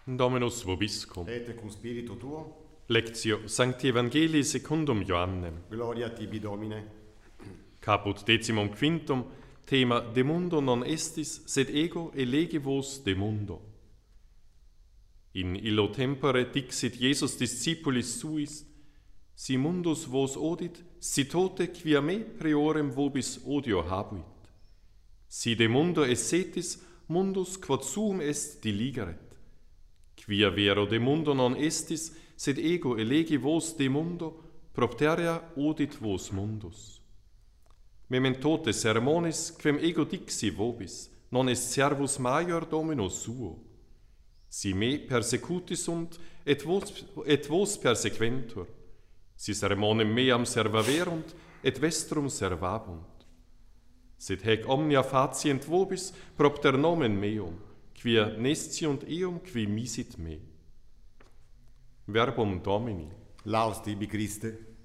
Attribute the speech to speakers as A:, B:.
A: Dominus vobiscum.
B: Et cum spiritu tuo,
A: Lectio Sancti Evangelii secundum Ioannem.
B: gloria tibi Domine.
A: Caput decimum quintum, thema de mundo non estis, sed ego elege vos de mundo. In illo tempore dixit Jesus discipulis suis, si mundus vos odit, si tote quia me priorem vobis odio habuit. Si de mundo essetis, mundus quod suum est diligeret. Quia vero de mundo non estis, sed ego elegi vos de mundo, propteria odit vos mundus. Mementote sermonis, quem ego dixi vobis, non est servus maior Domino suo. Si me persecutis sunt, et vos persequentur. Si sermonem meam servaverunt, et vestrum servabunt. Sed hec omnia facient vobis propter nomen meum, quia nesciunt eum qui misit me. Verbum Domini.
B: Laus tibi Christe.